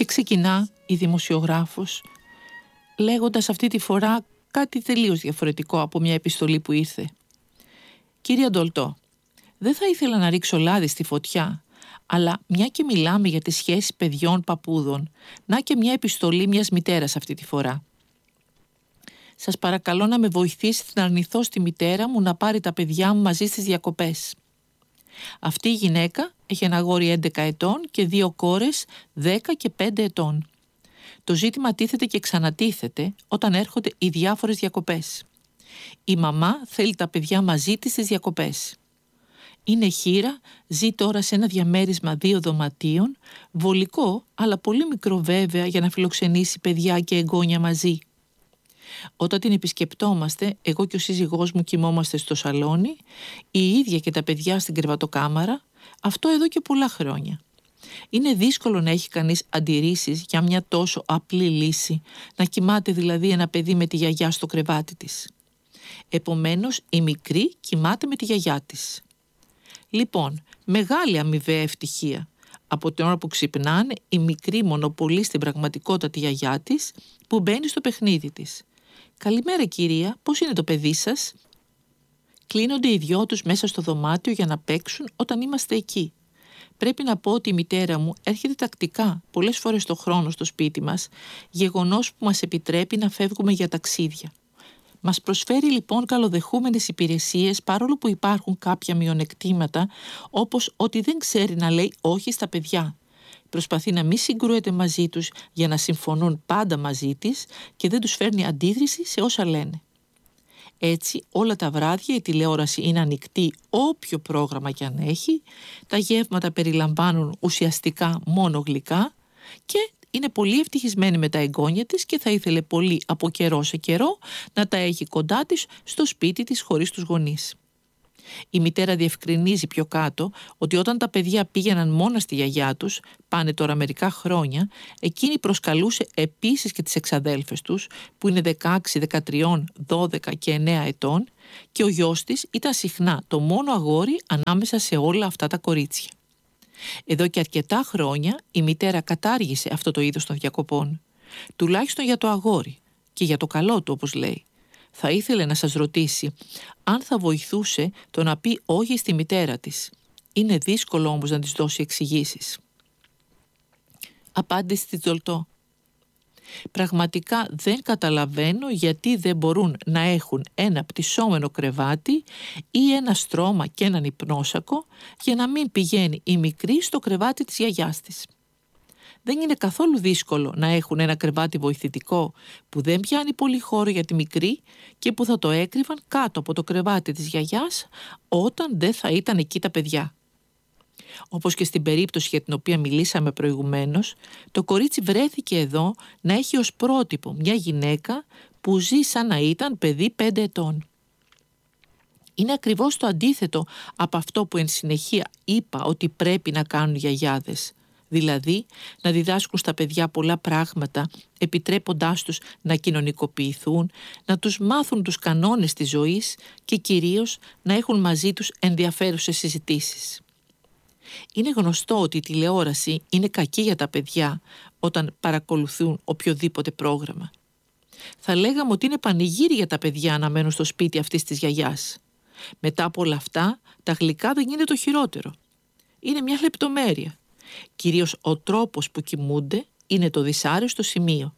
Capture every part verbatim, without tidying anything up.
Και ξεκινά η δημοσιογράφος λέγοντας αυτή τη φορά κάτι τελείως διαφορετικό από μια επιστολή που ήρθε. «Κύριε Ντολτό, δεν θα ήθελα να ρίξω λάδι στη φωτιά, αλλά μια και μιλάμε για τις σχέσεις παιδιών-παππούδων, να και μια επιστολή μιας μητέρας αυτή τη φορά. Σας παρακαλώ να με βοηθήσετε να αρνηθώ στη μητέρα μου να πάρει τα παιδιά μου μαζί στις διακοπές. Αυτή η γυναίκα έχει ένα αγόρι έντεκα ετών και δύο κόρες δέκα και πέντε ετών. Το ζήτημα τίθεται και ξανατίθεται όταν έρχονται οι διάφορες διακοπές. Η μαμά θέλει τα παιδιά μαζί της στις διακοπές. Είναι χήρα, ζει τώρα σε ένα διαμέρισμα δύο δωματίων, βολικό αλλά πολύ μικρό βέβαια για να φιλοξενήσει παιδιά και εγγόνια μαζί. Όταν την επισκεπτόμαστε, εγώ και ο σύζυγός μου κοιμόμαστε στο σαλόνι, η ίδια και τα παιδιά στην κρεβατοκάμαρα, αυτό εδώ και πολλά χρόνια. Είναι δύσκολο να έχει κανείς αντιρρήσεις για μια τόσο απλή λύση, να κοιμάται δηλαδή ένα παιδί με τη γιαγιά στο κρεβάτι της. Επομένως, η μικρή κοιμάται με τη γιαγιά της. Λοιπόν, μεγάλη αμοιβαία ευτυχία. Από την ώρα που ξυπνάνε, η μικρή μονοπολεί στην πραγματικότητα τη γιαγιά της, που μπαίνει στο παιχνίδι της. «Καλημέρα κυρία, πώς είναι το παιδί σας?» Κλείνονται οι δυο τους μέσα στο δωμάτιο για να παίξουν όταν είμαστε εκεί. Πρέπει να πω ότι η μητέρα μου έρχεται τακτικά πολλές φορές το χρόνο στο σπίτι μας, γεγονός που μας επιτρέπει να φεύγουμε για ταξίδια. Μας προσφέρει λοιπόν καλοδεχούμενες υπηρεσίες, παρόλο που υπάρχουν κάποια μειονεκτήματα, όπως ότι δεν ξέρει να λέει όχι στα παιδιά. Προσπαθεί να μην συγκρούεται μαζί τους για να συμφωνούν πάντα μαζί της και δεν τους φέρνει αντίδραση σε όσα λένε. Έτσι όλα τα βράδια η τηλεόραση είναι ανοιχτή όποιο πρόγραμμα κι αν έχει, τα γεύματα περιλαμβάνουν ουσιαστικά μόνο γλυκά και είναι πολύ ευτυχισμένη με τα εγγόνια της και θα ήθελε πολύ από καιρό σε καιρό να τα έχει κοντά της στο σπίτι της χωρίς τους γονείς. Η μητέρα διευκρινίζει πιο κάτω ότι όταν τα παιδιά πήγαιναν μόνα στη γιαγιά τους, πάνε τώρα μερικά χρόνια, εκείνη προσκαλούσε επίσης και τις εξαδέλφες τους, που είναι δεκαέξι, δεκατρία, δώδεκα και εννέα ετών, και ο γιος της ήταν συχνά το μόνο αγόρι ανάμεσα σε όλα αυτά τα κορίτσια. Εδώ και αρκετά χρόνια η μητέρα κατάργησε αυτό το είδος των διακοπών, τουλάχιστον για το αγόρι και για το καλό του, όπως λέει. Θα ήθελε να σας ρωτήσει αν θα βοηθούσε το να πει όχι στη μητέρα της. Είναι δύσκολο όμως να της δώσει εξηγήσεις. Απάντηση της Ντολτό. Πραγματικά δεν καταλαβαίνω γιατί δεν μπορούν να έχουν ένα πτυσσόμενο κρεβάτι ή ένα στρώμα και έναν υπνόσακο για να μην πηγαίνει η μικρή στο κρεβάτι της γιαγιάς της. Δεν είναι καθόλου δύσκολο να έχουν ένα κρεβάτι βοηθητικό που δεν πιάνει πολύ χώρο για τη μικρή και που θα το έκρυβαν κάτω από το κρεβάτι της γιαγιάς όταν δεν θα ήταν εκεί τα παιδιά. Όπως και στην περίπτωση για την οποία μιλήσαμε προηγουμένως, το κορίτσι βρέθηκε εδώ να έχει ως πρότυπο μια γυναίκα που ζει σαν να ήταν παιδί πέντε ετών. Είναι ακριβώς το αντίθετο από αυτό που εν συνεχεία είπα ότι πρέπει να κάνουν οι γιαγιάδες. Δηλαδή να διδάσκουν στα παιδιά πολλά πράγματα, επιτρέποντάς τους να κοινωνικοποιηθούν, να τους μάθουν τους κανόνες της ζωής και κυρίως να έχουν μαζί τους ενδιαφέρουσες συζητήσεις. Είναι γνωστό ότι η τηλεόραση είναι κακή για τα παιδιά όταν παρακολουθούν οποιοδήποτε πρόγραμμα. Θα λέγαμε ότι είναι πανηγύρι για τα παιδιά να μένουν στο σπίτι αυτής της γιαγιάς. Μετά από όλα αυτά, τα γλυκά δεν είναι το χειρότερο. Είναι μια λεπτομέρεια. Κυρίως ο τρόπος που κοιμούνται είναι το δυσάρεστο σημείο.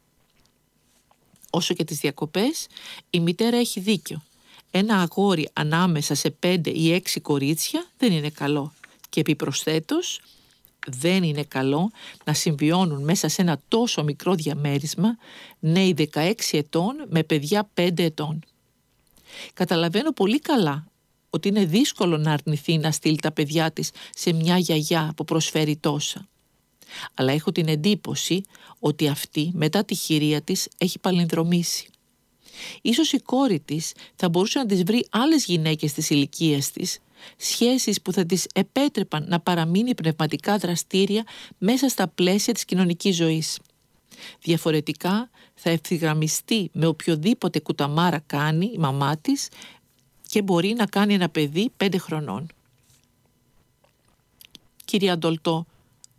Όσο και τις διακοπές, η μητέρα έχει δίκιο. Ένα αγόρι ανάμεσα σε πέντε ή έξι κορίτσια δεν είναι καλό. Και επιπροσθέτως, δεν είναι καλό να συμβιώνουν μέσα σε ένα τόσο μικρό διαμέρισμα νέοι δεκαέξι ετών με παιδιά πέντε ετών. Καταλαβαίνω πολύ καλά ότι είναι δύσκολο να αρνηθεί να στείλει τα παιδιά της σε μια γιαγιά που προσφέρει τόσα. Αλλά έχω την εντύπωση ότι αυτή μετά τη χειρία της έχει παλινδρομήσει. Ίσως η κόρη της θα μπορούσε να της βρει άλλες γυναίκες της ηλικίας της, σχέσεις που θα της επέτρεπαν να παραμείνει πνευματικά δραστήρια μέσα στα πλαίσια της κοινωνικής ζωής. Διαφορετικά θα ευθυγραμμιστεί με οποιοδήποτε κουταμάρα κάνει η μαμά της και μπορεί να κάνει ένα παιδί πέντε χρονών. Κυρία Ντολτό,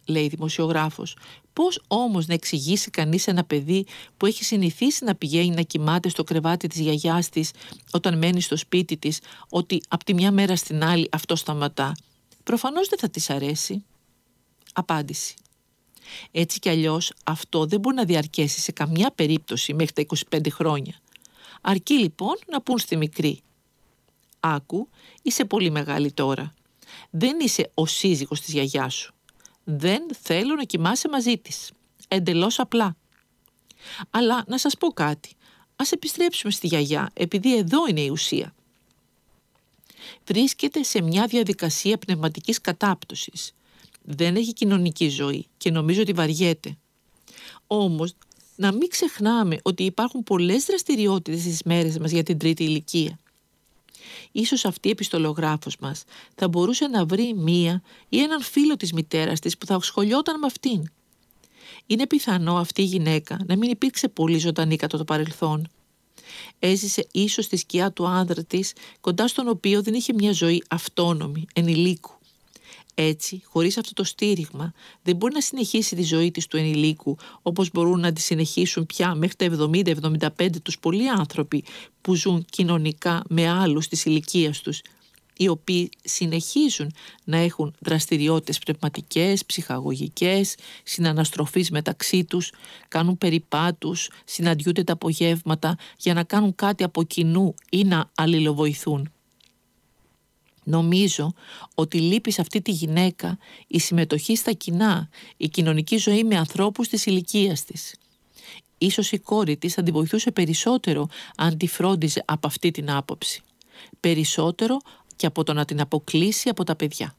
λέει η δημοσιογράφος. Πώς όμως να εξηγήσει κανείς ένα παιδί που έχει συνηθίσει να πηγαίνει να κοιμάται στο κρεβάτι της γιαγιάς της όταν μένει στο σπίτι της, ότι από τη μια μέρα στην άλλη αυτό σταματά? Προφανώς δεν θα της αρέσει. Απάντηση. Έτσι κι αλλιώς αυτό δεν μπορεί να διαρκέσει σε καμιά περίπτωση μέχρι τα είκοσι πέντε χρόνια. Αρκεί λοιπόν να πούν στη μικρή: άκου, είσαι πολύ μεγάλη τώρα. Δεν είσαι ο σύζυγος της γιαγιάς σου. Δεν θέλω να κοιμάσαι μαζί της. Εντελώς απλά. Αλλά να σας πω κάτι. Ας επιστρέψουμε στη γιαγιά, επειδή εδώ είναι η ουσία. Βρίσκεται σε μια διαδικασία πνευματικής κατάπτωσης. Δεν έχει κοινωνική ζωή και νομίζω ότι βαριέται. Όμως, να μην ξεχνάμε ότι υπάρχουν πολλές δραστηριότητες στις μέρες μας για την τρίτη ηλικία. Ίσως αυτή η επιστολογράφος μας θα μπορούσε να βρει μία ή έναν φίλο της μητέρας της που θα σχολιόταν με αυτήν. Είναι πιθανό αυτή η γυναίκα να μην υπήρξε πολύ ζωντανή κατά το παρελθόν. Έζησε ίσως στη σκιά του άνδρα της, κοντά στον οποίο δεν είχε μια ζωή αυτόνομη, ενηλίκου. Έτσι, χωρίς αυτό το στήριγμα, δεν μπορεί να συνεχίσει τη ζωή της του ενηλίκου, όπως μπορούν να τη συνεχίσουν πια μέχρι τα εβδομήντα εβδομήντα πέντε τους πολλοί άνθρωποι που ζουν κοινωνικά με άλλους της ηλικίας τους, οι οποίοι συνεχίζουν να έχουν δραστηριότητες πνευματικές, ψυχαγωγικές, συναναστροφής μεταξύ τους, κάνουν περιπάτους, συναντιούνται τα απογεύματα για να κάνουν κάτι από κοινού ή να αλληλοβοηθούν. Νομίζω ότι λείπει σε αυτή τη γυναίκα η συμμετοχή στα κοινά, η κοινωνική ζωή με ανθρώπους της ηλικίας της. Ίσως η κόρη της θα την βοηθούσε περισσότερο αν τη φρόντιζε από αυτή την άποψη. Περισσότερο και από το να την αποκλείσει από τα παιδιά.